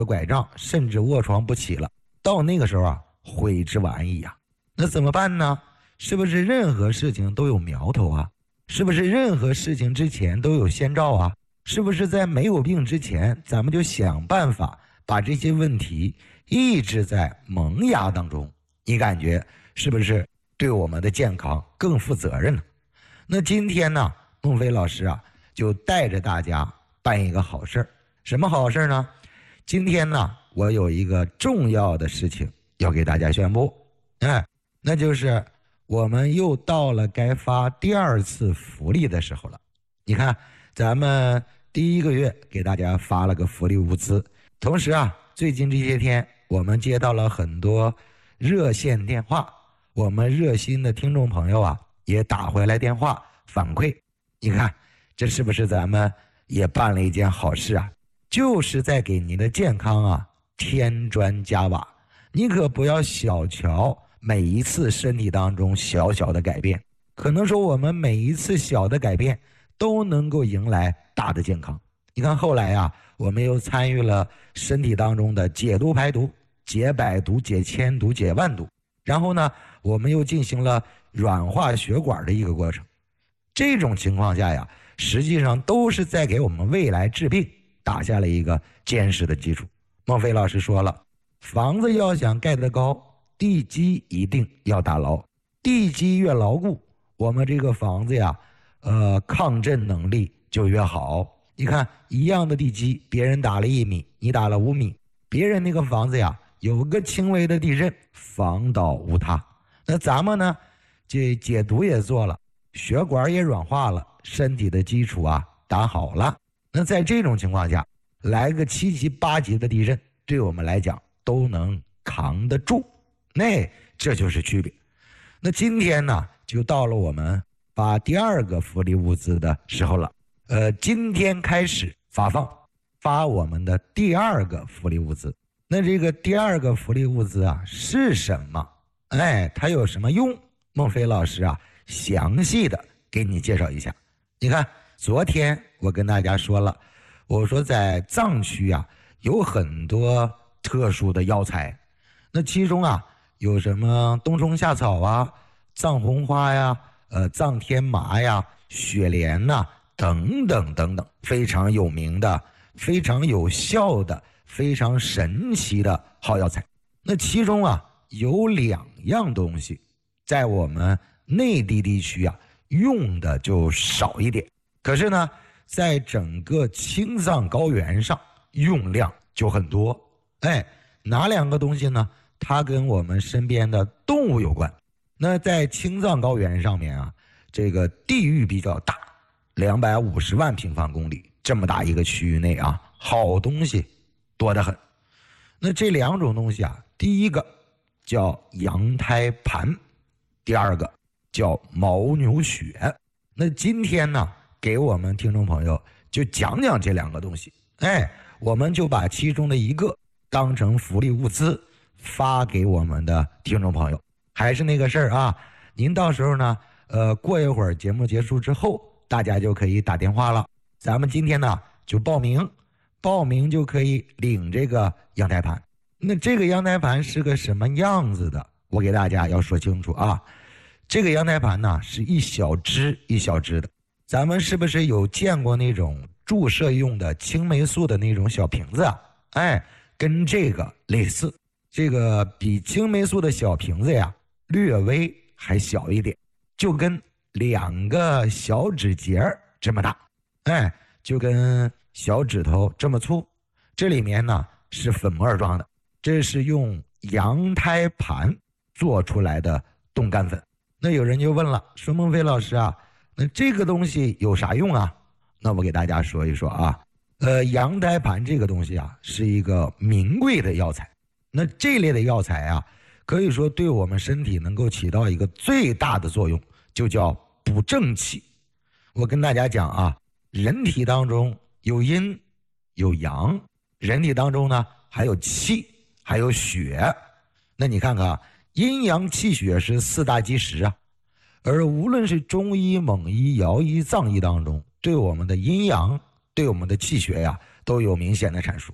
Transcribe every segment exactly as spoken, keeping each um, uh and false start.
拐杖，甚至卧床不起了，到那个时候啊，悔之晚矣呀。那怎么办呢？是不是任何事情都有苗头啊？是不是任何事情之前都有先兆啊？是不是在没有病之前，咱们就想办法把这些问题抑制在萌芽当中？你感觉是不是对我们的健康更负责任呢？那今天呢，孟非老师啊，就带着大家办一个好事儿。什么好事呢？今天呢，我有一个重要的事情要给大家宣布，哎，那就是我们又到了该发第二次福利的时候了。你看，咱们第一个月给大家发了个福利物资，同时啊，最近这些天我们接到了很多热线电话，我们热心的听众朋友啊也打回来电话反馈。你看，这是不是咱们也办了一件好事啊？就是在给您的健康啊添砖加瓦。你可不要小瞧每一次身体当中小小的改变，可能说我们每一次小的改变都能够迎来大的健康。你看后来啊，我们又参与了身体当中的解毒排毒，解百毒，解千毒，解万毒，然后呢，我们又进行了软化血管的一个过程。这种情况下呀，实际上都是在给我们未来治病打下了一个坚实的基础。孟非老师说了，房子要想盖得高，地基一定要打牢，地基越牢固，我们这个房子呀，呃，抗震能力就越好。你看，一样的地基，别人打了一米，你打了五米，别人那个房子呀，有个轻微的地震，房倒无塌。那咱们呢，这解毒也做了，血管也软化了，身体的基础啊打好了。那在这种情况下，来个七级八级的地震，对我们来讲都能扛得住。那这就是区别。那今天呢，就到了我们发第二个福利物资的时候了。呃，今天开始发放，发我们的第二个福利物资。那这个第二个福利物资啊是什么？哎，它有什么用？孟非老师啊，详细的给你介绍一下。你看，昨天我跟大家说了，我说在藏区啊有很多特殊的药材，那其中啊有什么冬虫夏草啊、藏红花呀、呃藏天麻呀、雪莲呐、啊、等等等等，非常有名的、非常有效的、非常神奇的好药材。那其中啊有两样东西，在我们内地地区啊用的就少一点，可是呢，在整个青藏高原上用量就很多。哎，哪两个东西呢？它跟我们身边的动物有关。那在青藏高原上面啊，这个地域比较大，两百五十万平方公里这么大一个区域内啊，好东西多得很。那这两种东西啊，第一个叫羊胎盘，第二个叫牦牛血。那今天呢，给我们听众朋友就讲讲这两个东西。哎，我们就把其中的一个当成福利物资发给我们的听众朋友。还是那个事儿啊，您到时候呢，呃，过一会儿节目结束之后，大家就可以打电话了。咱们今天呢就报名，报名就可以领这个羊胎盘。那这个羊胎盘是个什么样子的？我给大家要说清楚啊。这个羊胎盘呢是一小支一小支的，咱们是不是有见过那种注射用的青霉素的那种小瓶子啊？哎，跟这个类似，这个比青霉素的小瓶子呀略微还小一点，就跟两个小指节这么大，哎，就跟小指头这么粗。这里面呢是粉末状的，这是用羊胎盘做出来的冻干粉。那有人就问了，说孟非老师啊，那这个东西有啥用啊？那我给大家说一说啊，呃，羊胎盘这个东西啊是一个名贵的药材。那这类的药材啊，可以说对我们身体能够起到一个最大的作用，就叫补正气。我跟大家讲啊，人体当中有阴有阳，人体当中呢还有气还有血。那你看看啊，阴阳气血是四大基石啊，而无论是中医、蒙医、尧医、藏医当中，对我们的阴阳、对我们的气血呀，都有明显的阐述。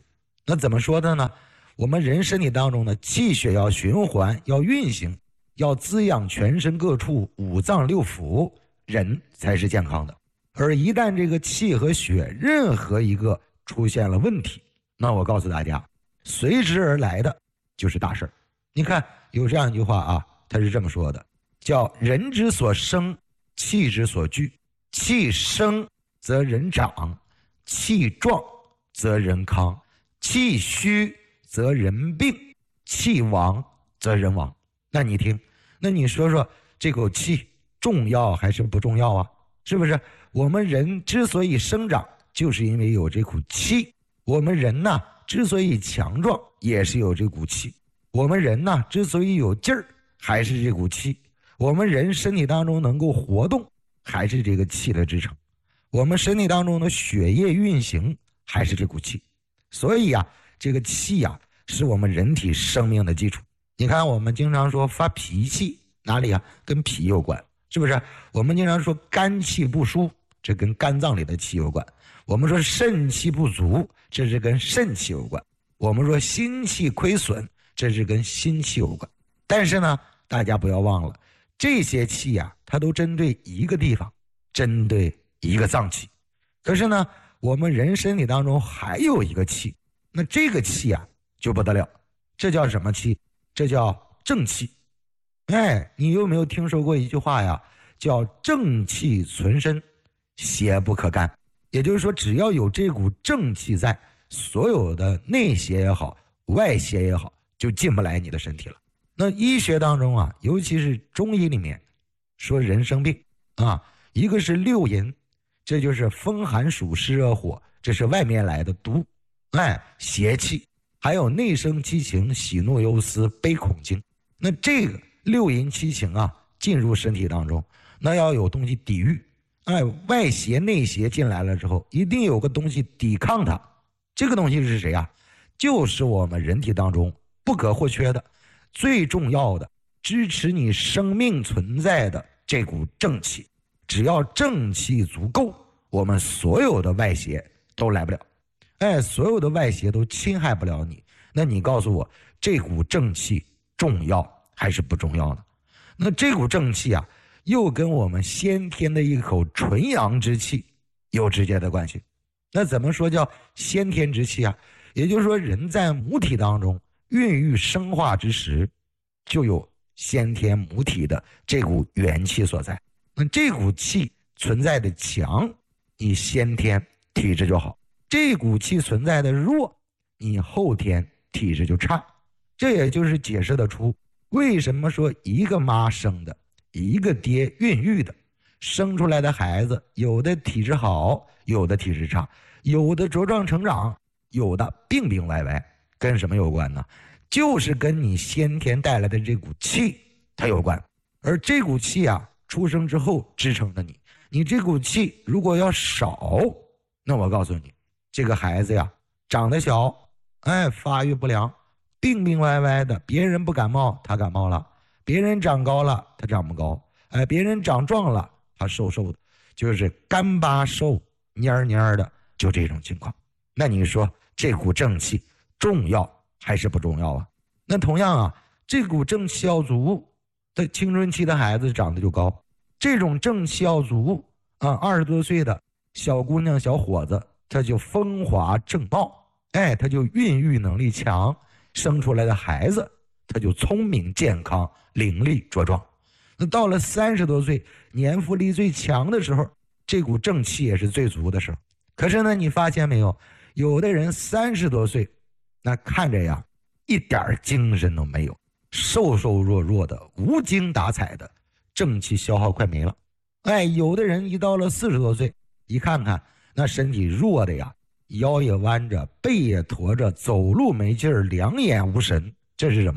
那怎么说的呢？我们人身体当中的气血要循环，要运行，要滋养全身各处五脏六腑，人才是健康的。而一旦这个气和血任何一个出现了问题，那我告诉大家，随之而来的就是大事儿。你看有这样一句话啊，他是这么说的，叫人之所生，气之所聚，气生则人长，气壮则人康，气虚则人病，气亡则人亡。那你听，那你说说这口气重要还是不重要啊？是不是？我们人之所以生长，就是因为有这股气。我们人呢，之所以强壮，也是有这股气。我们人呢，之所以有劲儿，还是这股气。我们人身体当中能够活动，还是这个气的支撑。我们身体当中的血液运行，还是这股气。所以啊，这个气啊，是我们人体生命的基础。你看我们经常说发脾气，哪里啊？跟脾有关，是不是？我们经常说肝气不舒，这跟肝脏里的气有关。我们说肾气不足，这是跟肾气有关。我们说心气亏损，这是跟心气有关。但是呢，大家不要忘了，这些气啊，它都针对一个地方，针对一个脏器。可是呢，我们人身体当中还有一个气，那这个气啊就不得了，这叫什么气？这叫正气。哎，你有没有听说过一句话呀？叫正气存身，邪不可干。也就是说，只要有这股正气在，所有的内邪也好，外邪也好，就进不来你的身体了。那医学当中啊，尤其是中医里面说人生病啊，一个是六淫，这就是风寒暑湿热火，这是外面来的毒，哎，邪气。还有内生七情，喜怒忧思悲恐惊。那这个六淫七情啊，进入身体当中，那要有东西抵御。哎，外邪内邪进来了之后，一定有个东西抵抗它。这个东西是谁啊？就是我们人体当中不可或缺的、最重要的、支持你生命存在的这股正气。只要正气足够，我们所有的外邪都来不了。哎，所有的外邪都侵害不了你。那你告诉我，这股正气重要还是不重要呢？那这股正气啊，又跟我们先天的一口纯阳之气有直接的关系。那怎么说叫先天之气啊？也就是说，人在母体当中孕育生化之时，就有先天母体的这股元气所在。那这股气存在的强，你先天体质就好；这股气存在的弱，你后天体质就差。这也就是解释得出为什么说一个妈生的，一个爹孕育的，生出来的孩子有的体质好，有的体质差，有的茁壮成长，有的病病歪歪。跟什么有关呢？就是跟你先天带来的这股气它有关。而这股气啊，出生之后支撑着你，你这股气如果要少，那我告诉你，这个孩子呀，长得小，哎，发育不良，病病歪歪的，别人不感冒他感冒了，别人长高了他长不高，哎，别人长壮了他瘦瘦的，就是干巴瘦蔫蔫的，就这种情况。那你说这股正气重要还是不重要啊？那同样啊，这股正气要足，的青春期的孩子长得就高。这种正气要足啊，二十多岁的小姑娘小伙子他就风华正茂，哎，他就孕育能力强，生出来的孩子他就聪明健康伶俐茁壮。那到了三十多岁年富力最强的时候，这股正气也是最足的时候。可是呢，你发现没有，有的人三十多岁那看着呀一点精神都没有，瘦瘦弱弱的，无精打采的，正气消耗快没了。哎，有的人一到了四十多岁，一看看那身体弱的呀，腰也弯着，背也驼着，走路没劲儿，两眼无神，这是什么？